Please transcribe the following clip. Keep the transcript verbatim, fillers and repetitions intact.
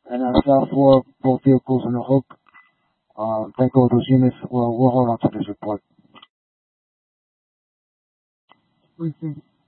and on South four, both vehicles on the hook. Uh, thank all those units. We'll, we'll hold on to this report. What do you think?